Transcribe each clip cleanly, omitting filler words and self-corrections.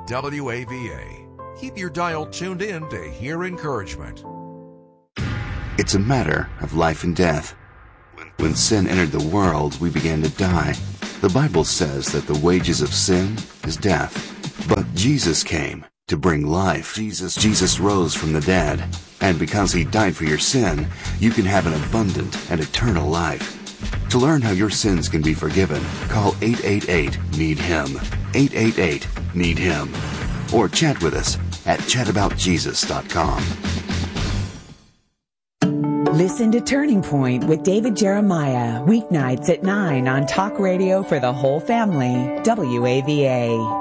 WAVA. Keep your dial tuned in to hear encouragement. It's a matter of life and death. When sin entered the world, we began to die. The Bible says that the wages of sin is death. But Jesus came to bring life. Jesus rose from the dead. And because he died for your sin, you can have an abundant and eternal life. To learn how your sins can be forgiven, call 888-NEED-HIM. 888-NEED-HIM. Or chat with us at chataboutjesus.com. Listen to Turning Point with David Jeremiah, weeknights at 9 on Talk Radio for the whole family, WAVA.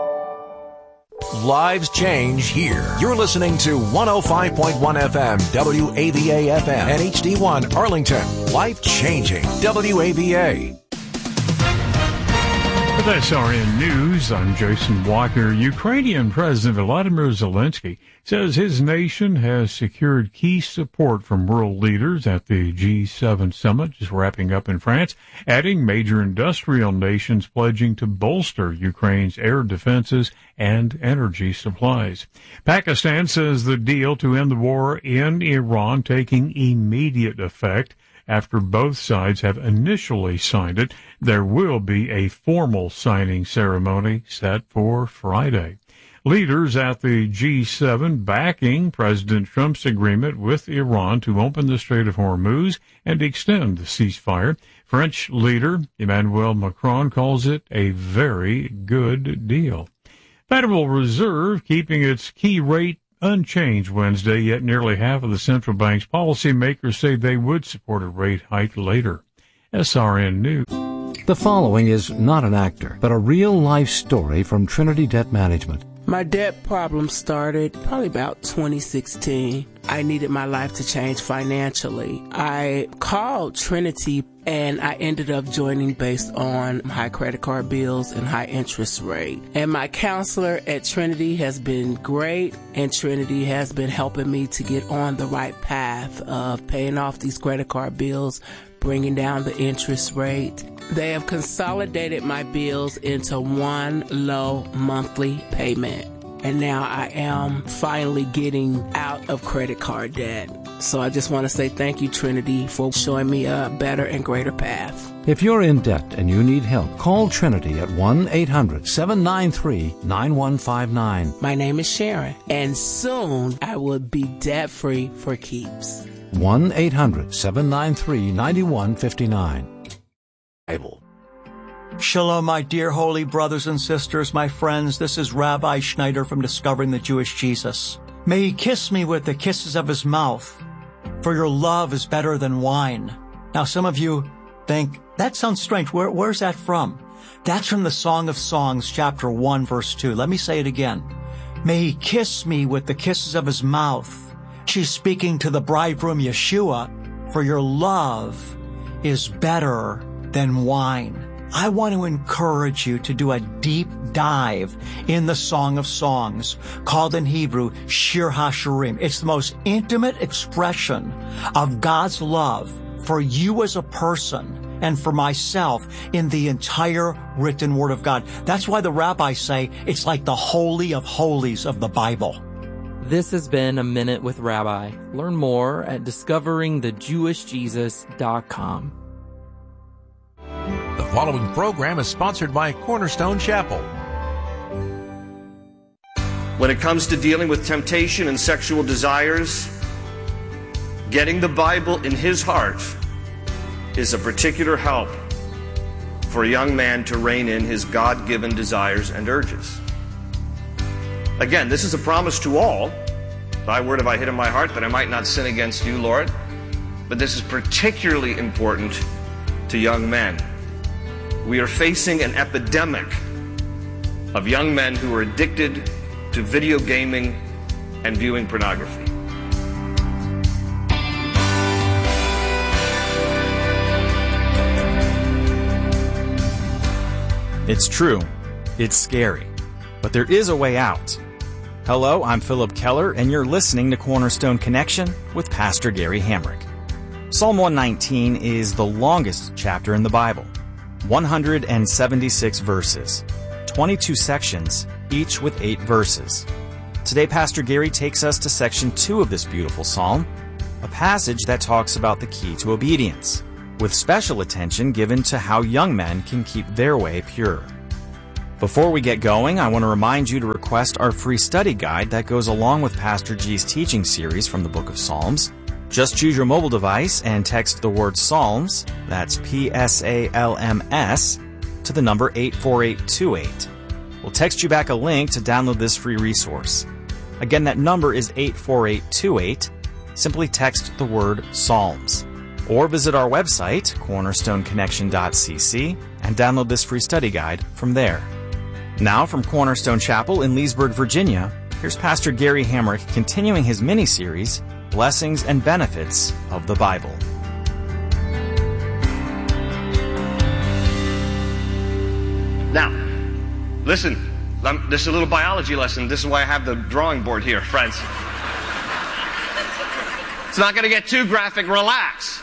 Lives change here. You're listening to 105.1 FM, WAVA FM, and HD1 Arlington. Life changing, WAVA. With SRN News, I'm Jason Walker. Ukrainian President Volodymyr Zelensky says his nation has secured key support from world leaders at the G7 summit, just wrapping up in France, adding major industrial nations pledging to bolster Ukraine's air defenses and energy supplies. Pakistan says the deal to end the war in Iran taking immediate effect. After both sides have initially signed it, there will be a formal signing ceremony set for Friday. Leaders at the G7 backing President Trump's agreement with Iran to open the Strait of Hormuz and extend the ceasefire. French leader Emmanuel Macron calls it a very good deal. Federal Reserve keeping its key rate unchanged Wednesday, yet nearly half of the central bank's policymakers say they would support a rate hike later. SRN News. The following is not an actor, but a real-life story from Trinity Debt Management. My debt problem started probably about 2016. I needed my life to change financially. I called Trinity and I ended up joining based on high credit card bills and high interest rate. And my counselor at Trinity has been great, and Trinity has been helping me to get on the right path of paying off these credit card bills, bringing down the interest rate. They have consolidated my bills into one low monthly payment. And now I am finally getting out of credit card debt. So I just want to say thank you, Trinity, for showing me a better and greater path. If you're in debt and you need help, call Trinity at 1-800-793-9159. My name is Sharon, and soon I will be debt-free for keeps. 1-800-793-9159. Bible. Shalom, my dear holy brothers and sisters, my friends. This is Rabbi Schneider from Discovering the Jewish Jesus. May he kiss me with the kisses of his mouth, for your love is better than wine. Now, some of you think, that sounds strange. Where's that from? That's from the Song of Songs, chapter 1, verse 2. Let me say it again. May he kiss me with the kisses of his mouth. She's speaking to the bridegroom Yeshua, for your love is better than wine. I want to encourage you to do a deep dive in the Song of Songs, called in Hebrew Shir HaShirim. It's the most intimate expression of God's love for you as a person and for myself in the entire written Word of God. That's why the rabbis say it's like the Holy of Holies of the Bible. This has been A Minute with Rabbi. Learn more at discoveringthejewishjesus.com. The following program is sponsored by Cornerstone Chapel. When it comes to dealing with temptation and sexual desires, getting the Bible in his heart is a particular help for a young man to rein in his God-given desires and urges. Again, this is a promise to all. Thy word have I hid in my heart that I might not sin against you, Lord. But this is particularly important to young men. We are facing an epidemic of young men who are addicted to video gaming and viewing pornography. It's true. It's scary. But there is a way out. Hello, I'm Philip Keller, and you're listening to Cornerstone Connection with Pastor Gary Hamrick. Psalm 119 is the longest chapter in the Bible. 176 verses, 22 sections, each with 8 verses. Today, Pastor Gary takes us to section 2 of this beautiful psalm, a passage that talks about the key to obedience, with special attention given to how young men can keep their way pure. Before we get going, I want to remind you to request our free study guide that goes along with Pastor G's teaching series from the Book of Psalms. Just choose your mobile device and text the word Psalms, that's PSALMS, to the number 84828. We'll text you back a link to download this free resource. Again, that number is 84828. Simply text the word Psalms. Or visit our website, cornerstoneconnection.cc, and download this free study guide from there. Now, from Cornerstone Chapel in Leesburg, Virginia, here's Pastor Gary Hamrick continuing his mini-series, Blessings and Benefits of the Bible. Now, listen, this is a little biology lesson. This is why I have the drawing board here, friends. It's not going to get too graphic. Relax.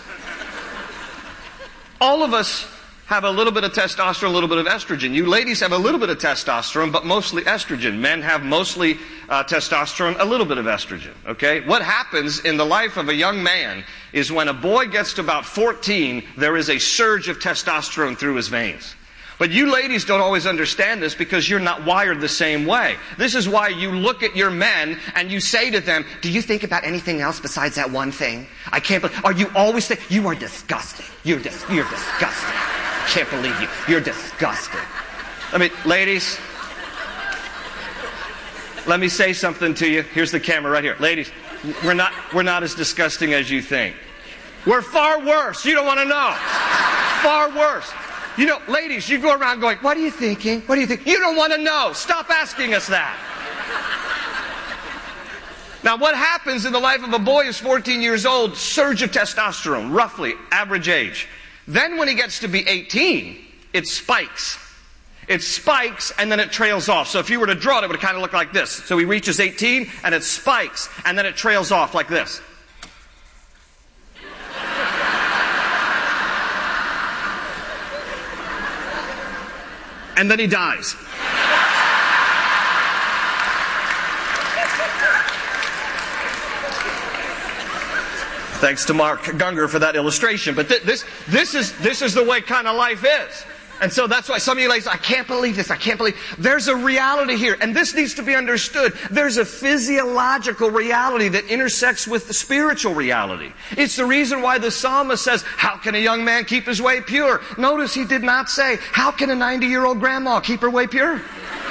All of us have a little bit of testosterone, a little bit of estrogen. You ladies have a little bit of testosterone, but mostly estrogen. Men have mostly testosterone, a little bit of estrogen. Okay? What happens in the life of a young man is when a boy gets to about 14, there is a surge of testosterone through his veins. But you ladies don't always understand this because you're not wired the same way. This is why you look at your men and you say to them, do you think about anything else besides that one thing? I can't believe, are you always saying, you are disgusting. You're disgusting. I can't believe you. You're disgusting. Ladies, let me say something to you. Here's the camera right here. Ladies, we're not as disgusting as you think. We're far worse. You don't want to know. Far worse. You know, ladies, you go around going, what are you thinking? What do you think? You don't want to know. Stop asking us that. Now, what happens in the life of a boy who's 14 years old, surge of testosterone, roughly, average age. Then when he gets to be 18, it spikes. It spikes and then it trails off. So if you were to draw it, it would kind of look like this. So he reaches 18 and it spikes and then it trails off like this. And then he dies. Thanks to Mark Gungor for that illustration. But this is the way kind of life is. And so that's why some of you ladies, I can't believe this. I can't believe. There's a reality here. And this needs to be understood. There's a physiological reality that intersects with the spiritual reality. It's the reason why the psalmist says, how can a young man keep his way pure? Notice he did not say, how can a 90-year-old grandma keep her way pure?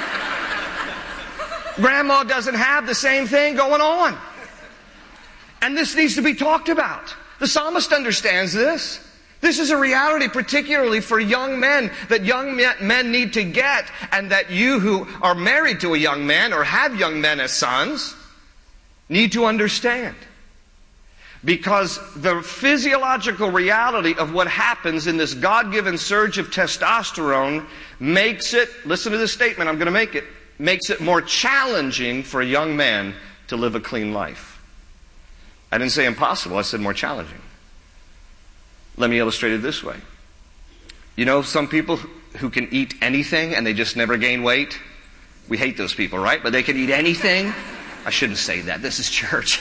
Grandma doesn't have the same thing going on. And this needs to be talked about. The psalmist understands this. This is a reality particularly for young men that young men need to get, and that you who are married to a young man or have young men as sons need to understand. Because the physiological reality of what happens in this God-given surge of testosterone makes it, listen to this statement, I'm going to make it, makes it more challenging for a young man to live a clean life. I didn't say impossible, I said more challenging. Let me illustrate it this way. You know some people who can eat anything and they just never gain weight? We hate those people, right? But they can eat anything? I shouldn't say that. This is church.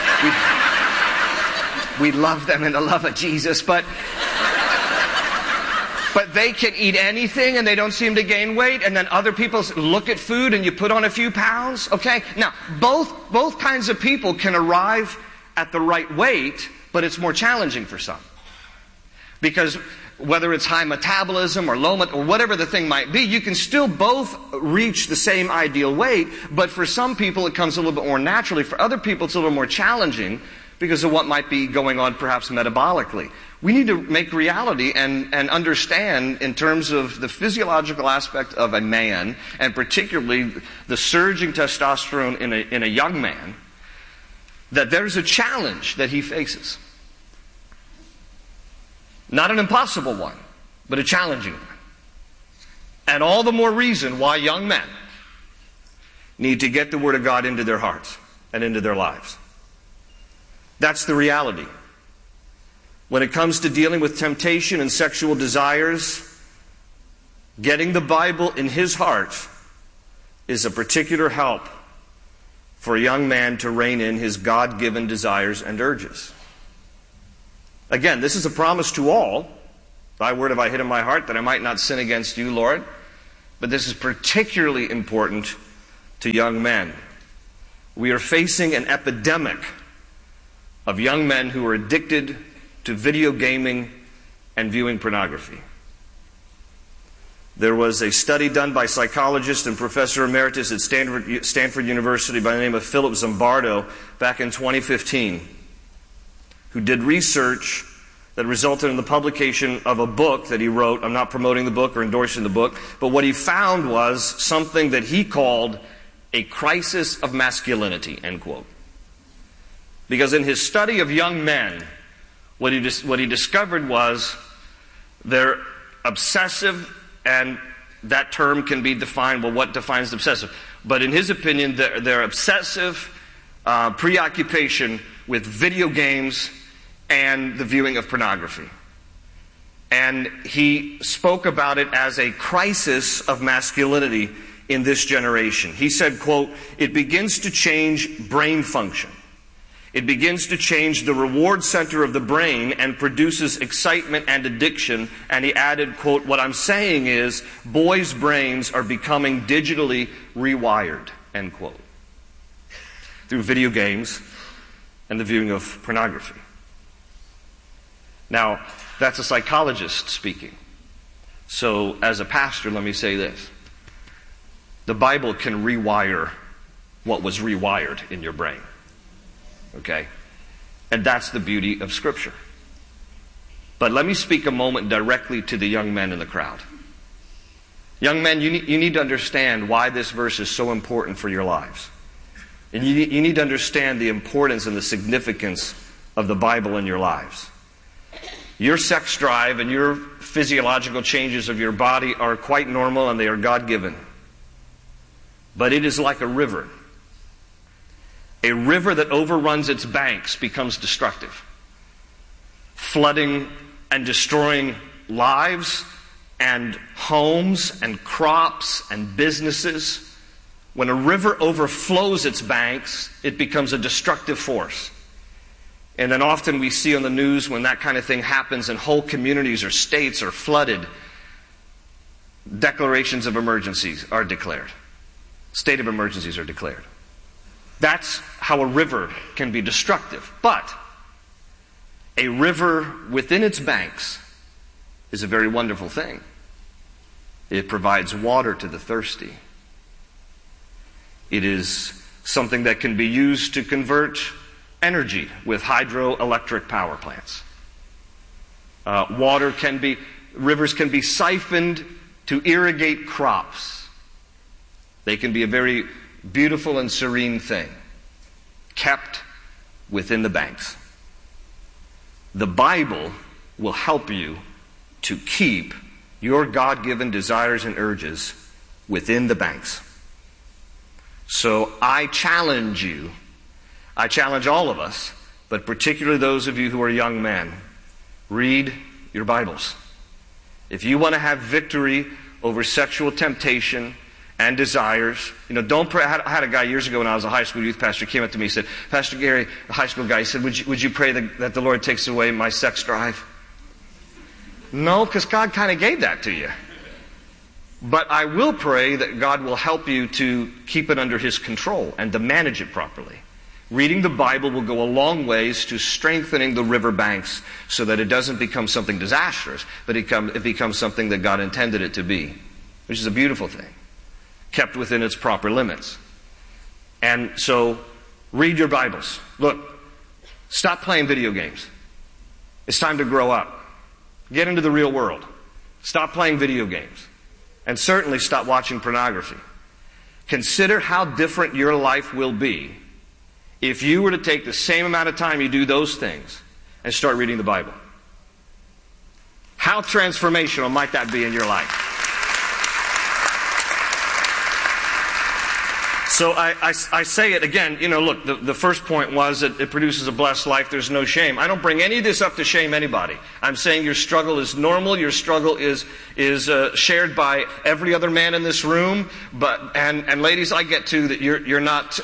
we love them in the love of Jesus, but they can eat anything and they don't seem to gain weight, and then other people look at food and you put on a few pounds, okay? Now, both kinds of people can arrive at the right weight, but it's more challenging for some. Because whether it's high metabolism or low or whatever the thing might be, you can still both reach the same ideal weight, but for some people it comes a little bit more naturally. For other people it's a little more challenging because of what might be going on perhaps metabolically. We need to make reality and understand in terms of the physiological aspect of a man, and particularly the surging testosterone in a young man, that there's a challenge that he faces. Not an impossible one, but a challenging one. And all the more reason why young men need to get the Word of God into their hearts and into their lives. That's the reality. When it comes to dealing with temptation and sexual desires, getting the Bible in his heart is a particular help for a young man to rein in his God-given desires and urges. Again, this is a promise to all. Thy word have I hid in my heart, that I might not sin against you, Lord. But this is particularly important to young men. We are facing an epidemic of young men who are addicted to video gaming and viewing pornography. There was a study done by psychologist and professor emeritus at Stanford University by the name of Philip Zimbardo back in 2015, who did research that resulted in the publication of a book that he wrote. I'm not promoting the book or endorsing the book, but what he found was something that he called a crisis of masculinity, end quote. Because in his study of young men, what he discovered was they're obsessive, and that term can be defined, well, what defines obsessive? But in his opinion, they're obsessive preoccupation with video games and the viewing of pornography. And he spoke about it as a crisis of masculinity in this generation. He said, quote, "It begins to change brain function. It begins to change the reward center of the brain and produces excitement and addiction." And he added, quote, "What I'm saying is boys' brains are becoming digitally rewired," end quote, through video games and the viewing of pornography. Now, that's a psychologist speaking. So, as a pastor, let me say this. The Bible can rewire what was rewired in your brain. Okay? And that's the beauty of Scripture. But let me speak a moment directly to the young men in the crowd. Young men, you need to understand why this verse is so important for your lives. And you need to understand the importance and the significance of the Bible in your lives. Your sex drive and your physiological changes of your body are quite normal and they are God-given. But it is like a river. A river that overruns its banks becomes destructive, flooding and destroying lives and homes and crops and businesses. When a river overflows its banks, it becomes a destructive force. And then often we see on the news when that kind of thing happens and whole communities or states are flooded, declarations of emergencies are declared. State of emergencies are declared. That's how a river can be destructive. But a river within its banks is a very wonderful thing. It provides water to the thirsty. It is something that can be used to convert energy with hydroelectric power plants. Rivers can be siphoned to irrigate crops. They can be a very beautiful and serene thing, kept within the banks. The Bible will help you to keep your God-given desires and urges within the banks. So I challenge you, I challenge all of us, but particularly those of you who are young men, read your Bibles. If you want to have victory over sexual temptation and desires, don't pray. I had a guy years ago when I was a high school youth pastor, came up to me and said, "Pastor Gary," a high school guy, he said, would you pray that the Lord takes away my sex drive? No, because God kind of gave that to you. But I will pray that God will help you to keep it under His control and to manage it properly. Reading the Bible will go a long ways to strengthening the riverbanks so that it doesn't become something disastrous, but it becomes something that God intended it to be, which is a beautiful thing, kept within its proper limits. And so, read your Bibles. Look, stop playing video games. It's time to grow up. Get into the real world. Stop playing video games. And certainly stop watching pornography. Consider how different your life will be if you were to take the same amount of time you do those things and start reading the Bible. How transformational might that be in your life? So I say it again, look, the first point was that it produces a blessed life, there's no shame. I don't bring any of this up to shame anybody. I'm saying your struggle is normal, your struggle is shared by every other man in this room, and ladies, I get to that you're not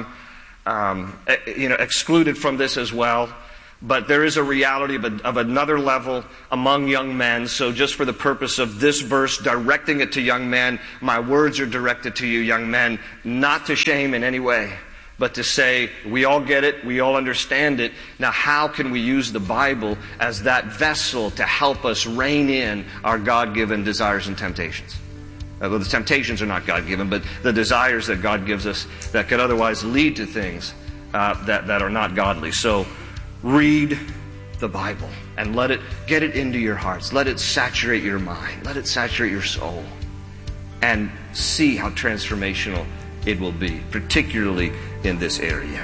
excluded from this as well. But there is a reality of another level among young men. So just for the purpose of this verse, directing it to young men, my words are directed to you, young men, not to shame in any way, but to say, we all get it, we all understand it. Now how can we use the Bible as that vessel to help us rein in our God-given desires and temptations? Well, the temptations are not God-given, but the desires that God gives us that could otherwise lead to things that are not godly. So read the Bible and get it into your hearts. Let it saturate your mind. Let it saturate your soul. And see how transformational it will be, particularly in this area.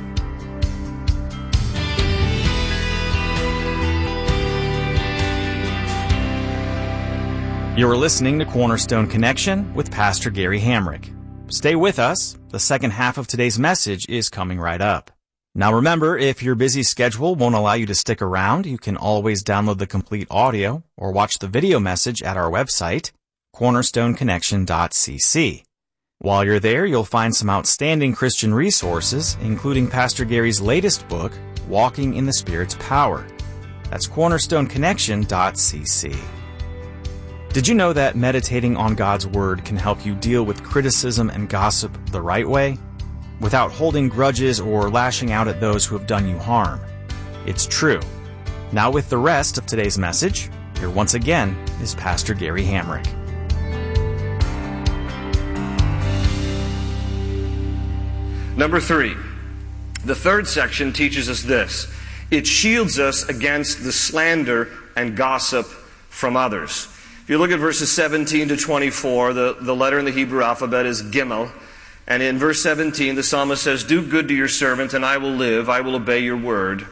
You're listening to Cornerstone Connection with Pastor Gary Hamrick. Stay with us. The second half of today's message is coming right up. Now remember, if your busy schedule won't allow you to stick around, you can always download the complete audio or watch the video message at our website, cornerstoneconnection.cc. While you're there, you'll find some outstanding Christian resources, including Pastor Gary's latest book, Walking in the Spirit's Power. That's cornerstoneconnection.cc. Did you know that meditating on God's Word can help you deal with criticism and gossip the right way, without holding grudges or lashing out at those who have done you harm? It's true. Now with the rest of today's message, here once again is Pastor Gary Hamrick. Number 3, the third section teaches us this. It shields us against the slander and gossip from others. If you look at verses 17 to 24, the letter in the Hebrew alphabet is Gimel. And in verse 17, the psalmist says, "Do good to your servant, and I will live. I will obey your word.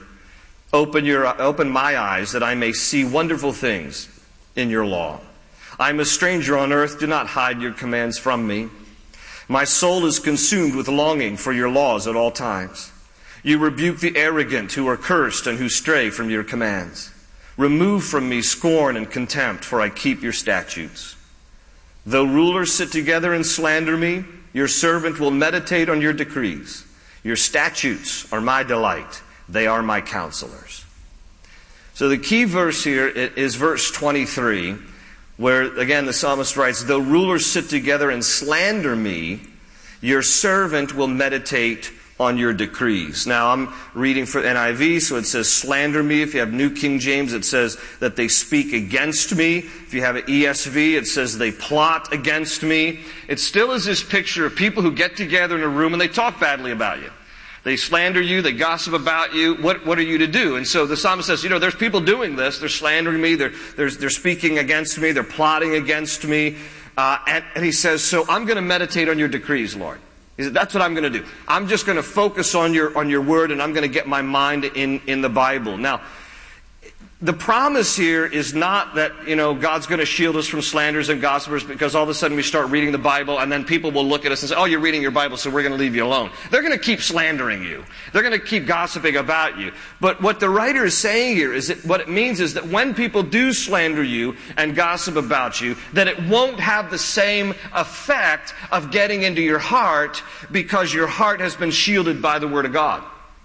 Open my eyes, that I may see wonderful things in your law. I am a stranger on earth. Do not hide your commands from me. My soul is consumed with longing for your laws at all times. You rebuke the arrogant who are cursed and who stray from your commands. Remove from me scorn and contempt, for I keep your statutes. Though rulers sit together and slander me, your servant will meditate on your decrees. Your statutes are my delight. They are my counselors." So the key verse here is verse 23, where again the psalmist writes, "Though rulers sit together and slander me, your servant will meditate on your decrees." Now I'm reading for NIV, so it says slander me. If you have New King James, it says that they speak against me. If you have an ESV, it says they plot against me. It still is this picture of people who get together in a room and they talk badly about you. They slander you, they gossip about you. What are you to do? And so the psalmist says, there's people doing this. They're slandering me, they're speaking against me, they're plotting against me. And he says, so I'm going to meditate on your decrees, Lord. He said, that's what I'm going to do. I'm just going to focus on your word, and I'm going to get my mind in the Bible. Now, the promise here is not that, God's going to shield us from slanders and gossipers because all of a sudden we start reading the Bible and then people will look at us and say, oh, you're reading your Bible, so we're going to leave you alone. They're going to keep slandering you. They're going to keep gossiping about you. But what the writer is saying here is that what it means is that when people do slander you and gossip about you, that it won't have the same effect of getting into your heart because your heart has been shielded by the Word of God.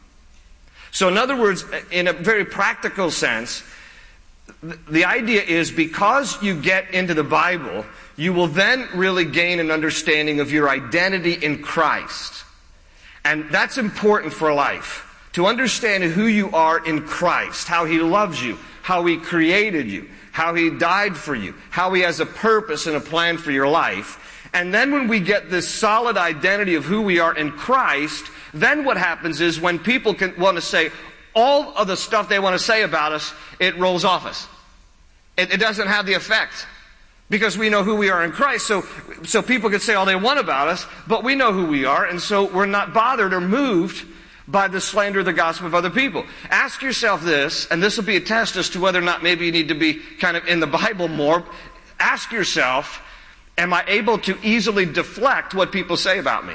So in other words, in a very practical sense, the idea is because you get into the Bible, you will then really gain an understanding of your identity in Christ. And that's important for life. To understand who you are in Christ, how He loves you, how He created you, how He died for you, how He has a purpose and a plan for your life. And then when we get this solid identity of who we are in Christ, then what happens is when people want to say all of the stuff they want to say about us, it rolls off us. It doesn't have the effect because we know who we are in Christ. So people can say all they want about us, but we know who we are, and so we're not bothered or moved by the slander or the gossip of other people. Ask yourself this, and this will be a test as to whether or not maybe you need to be kind of in the Bible more. Ask yourself, am I able to easily deflect what people say about me?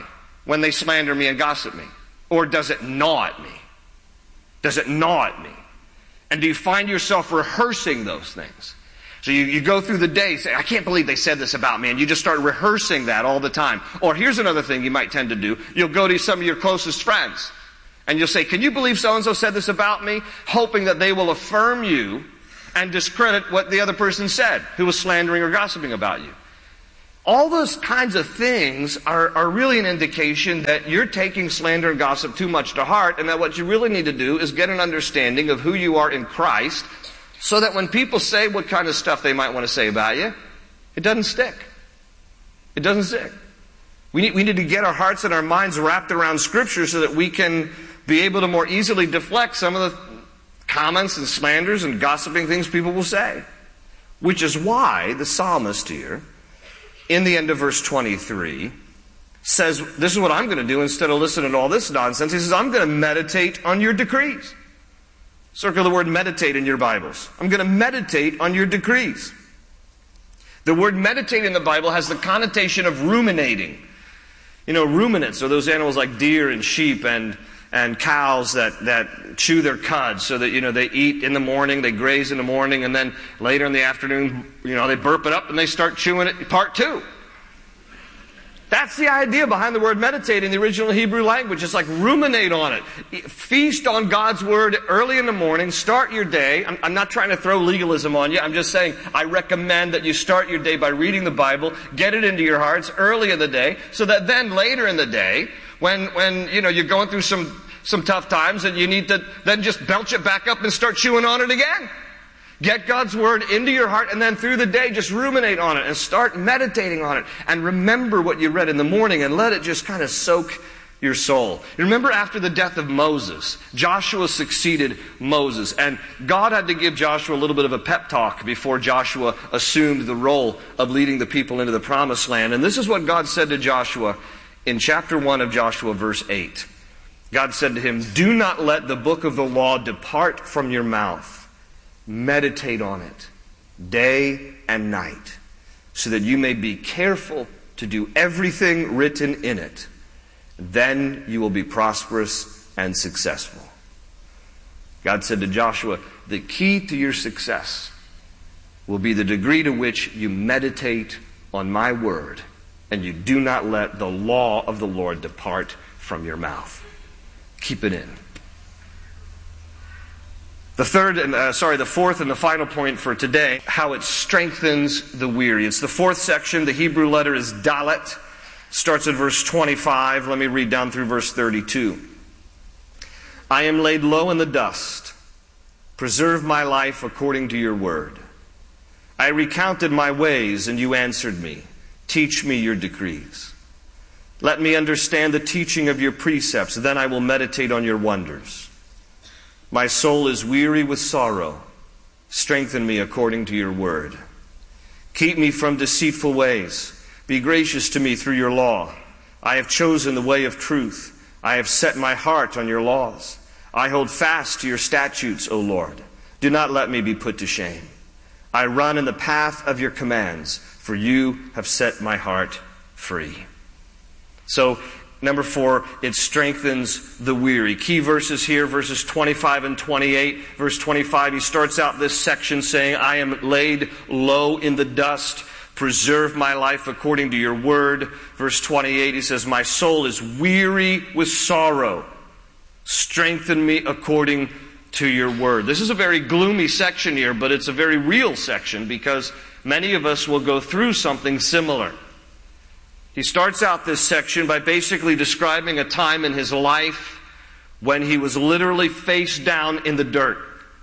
when they slander me and gossip me? Or does it gnaw at me? Does it gnaw at me? And do you find yourself rehearsing those things? So you go through the day, say, I can't believe they said this about me, and you just start rehearsing that all the time. Or here's another thing you might tend to do. You'll go to some of your closest friends, and you'll say, can you believe so-and-so said this about me? Hoping that they will affirm you and discredit what the other person said, who was slandering or gossiping about you. All those kinds of things are really an indication that you're taking slander and gossip too much to heart, and that what you really need to do is get an understanding of who you are in Christ, so that when people say what kind of stuff they might want to say about you, it doesn't stick. It doesn't stick. We need to get our hearts and our minds wrapped around Scripture so that we can be able to more easily deflect some of the comments and slanders and gossiping things people will say. Which is why the psalmist here, in the end of verse 23, says, this is what I'm going to do instead of listening to all this nonsense. He says, I'm going to meditate on your decrees. Circle the word meditate in your Bibles. I'm going to meditate on your decrees. The word meditate in the Bible has the connotation of ruminating. You know, ruminants are those animals like deer and sheep and cows that chew their cud, so that, you know, they eat in the morning, they graze in the morning, and then later in the afternoon, you know, they burp it up and they start chewing it part two. That's the idea behind the word meditate in the original Hebrew language. It's like ruminate on it. Feast on God's Word early in the morning. Start your day. I'm not trying to throw legalism on you. I'm just saying I recommend that you start your day by reading the Bible. Get it into your hearts early in the day, so that then later in the day, when you know you're going through some tough times, and you need to then just belch it back up and start chewing on it again. Get God's Word into your heart, and then through the day just ruminate on it and start meditating on it. And remember what you read in the morning and let it just kind of soak your soul. You remember after the death of Moses, Joshua succeeded Moses. And God had to give Joshua a little bit of a pep talk before Joshua assumed the role of leading the people into the promised land. And this is what God said to Joshua in chapter 1 of Joshua, verse 8. God said to him, do not let the book of the law depart from your mouth. Meditate on it day and night, so that you may be careful to do everything written in it. Then you will be prosperous and successful. God said to Joshua, the key to your success will be the degree to which you meditate on my word, and you do not let the law of the Lord depart from your mouth. Keep it in. The fourth and the final point for today, how it strengthens the weary. It's the fourth section. The Hebrew letter is Dalet. Starts at verse 25. Let me read down through verse 32. I am laid low in the dust. Preserve my life according to your word. I recounted my ways, and you answered me. Teach me your decrees. Let me understand the teaching of your precepts. Then I will meditate on your wonders. My soul is weary with sorrow. Strengthen me according to your word. Keep me from deceitful ways. Be gracious to me through your law. I have chosen the way of truth. I have set my heart on your laws. I hold fast to your statutes, O Lord. Do not let me be put to shame. I run in the path of your commands, for you have set my heart free. So, number 4, it strengthens the weary. Key verses here, verses 25 and 28. Verse 25, he starts out this section saying, I am laid low in the dust. Preserve my life according to your word. Verse 28, he says, my soul is weary with sorrow. Strengthen me according to your word. This is a very gloomy section here, but it's a very real section because many of us will go through something similar. He starts out this section by basically describing a time in his life when he was literally face down in the dirt.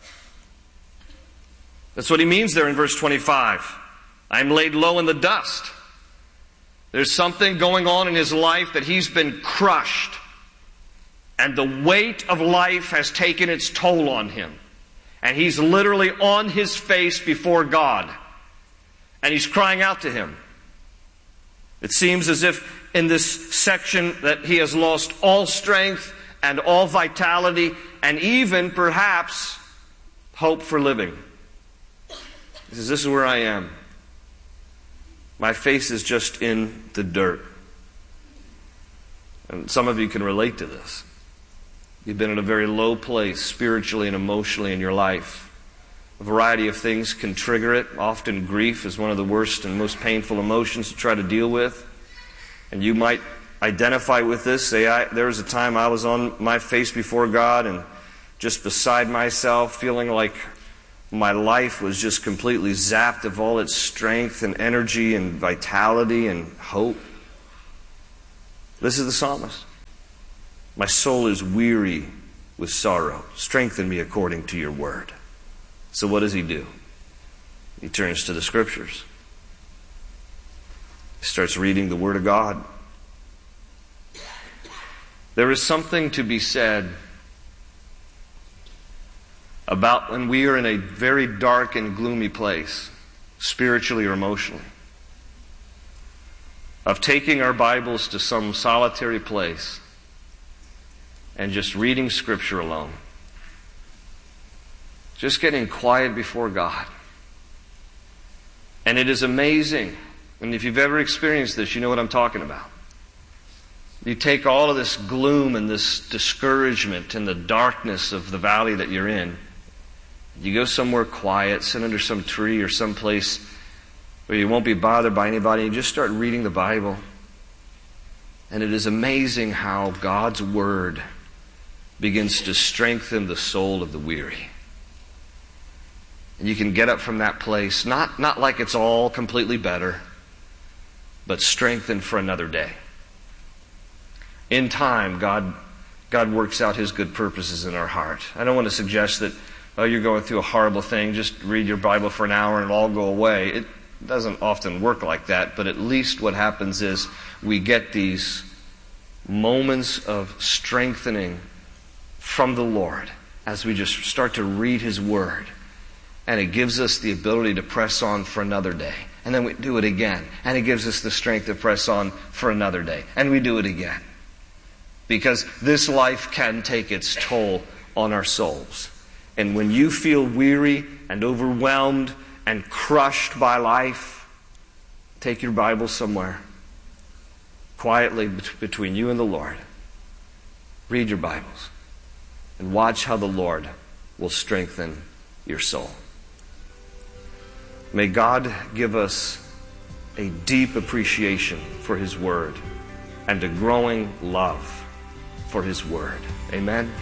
That's what he means there in verse 25. I'm laid low in the dust. There's something going on in his life that he's been crushed. And the weight of life has taken its toll on him. And he's literally on his face before God. And he's crying out to him. It seems as if in this section that he has lost all strength and all vitality and even perhaps hope for living. He says, this is where I am. My face is just in the dirt. And some of you can relate to this. You've been in a very low place spiritually and emotionally in your life. A variety of things can trigger it. Often grief is one of the worst and most painful emotions to try to deal with. And you might identify with this. Say, there was a time I was on my face before God and just beside myself, feeling like my life was just completely zapped of all its strength and energy and vitality and hope. This is the psalmist. My soul is weary with sorrow. Strengthen me according to your word. So what does he do? He turns to the Scriptures. He starts reading the Word of God. There is something to be said about when we are in a very dark and gloomy place, spiritually or emotionally, of taking our Bibles to some solitary place and just reading Scripture alone. Just getting quiet before God. And it is amazing. And if you've ever experienced this, you know what I'm talking about. You take all of this gloom and this discouragement and the darkness of the valley that you're in. You go somewhere quiet, sit under some tree or some place where you won't be bothered by anybody, and you just start reading the Bible. And it is amazing how God's Word begins to strengthen the soul of the weary. And you can get up from that place, not like it's all completely better, but strengthened for another day. In time, God works out His good purposes in our heart. I don't want to suggest that, you're going through a horrible thing, just read your Bible for an hour and it'll all go away. It doesn't often work like that, but at least what happens is we get these moments of strengthening from the Lord as we just start to read His Word. And it gives us the ability to press on for another day. And then we do it again. And it gives us the strength to press on for another day. And we do it again. Because this life can take its toll on our souls. And when you feel weary and overwhelmed and crushed by life, take your Bible somewhere, quietly between you and the Lord. Read your Bibles and watch how the Lord will strengthen your soul. May God give us a deep appreciation for His Word and a growing love for His Word. Amen.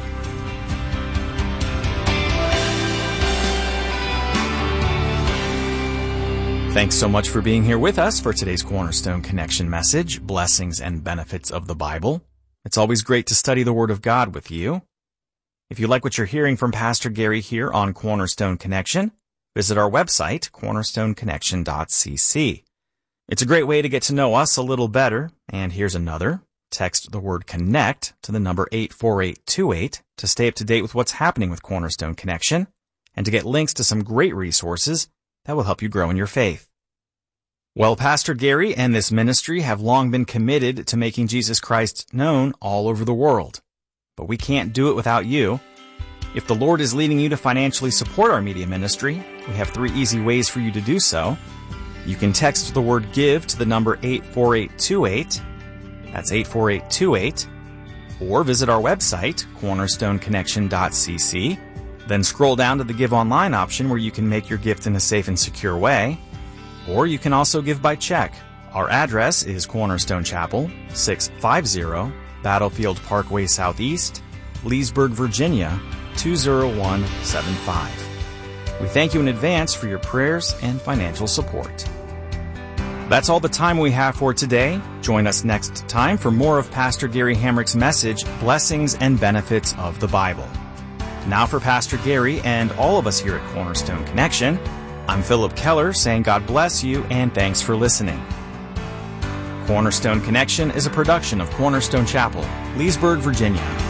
Thanks so much for being here with us for today's Cornerstone Connection message, Blessings and Benefits of the Bible. It's always great to study the Word of God with you. If you like what you're hearing from Pastor Gary here on Cornerstone Connection, visit our website, cornerstoneconnection.cc. It's a great way to get to know us a little better, and here's another. Text the word CONNECT to the number 84828 to stay up to date with what's happening with Cornerstone Connection and to get links to some great resources that will help you grow in your faith. Well, Pastor Gary and this ministry have long been committed to making Jesus Christ known all over the world. But we can't do it without you. If the Lord is leading you to financially support our media ministry, we have 3 easy ways for you to do so. You can text the word GIVE to the number 84828. That's 84828. Or visit our website, cornerstoneconnection.cc. Then scroll down to the Give Online option where you can make your gift in a safe and secure way. Or you can also give by check. Our address is Cornerstone Chapel, 650 Battlefield Parkway Southeast, Leesburg, Virginia, 20175. We thank you in advance for your prayers and financial support. That's all the time we have for today. Join us next time for more of Pastor Gary Hamrick's message, Blessings and Benefits of the Bible. Now for Pastor Gary and all of us here at Cornerstone Connection, I'm Philip Keller saying God bless you and thanks for listening. Cornerstone Connection is a production of Cornerstone Chapel, Leesburg, Virginia.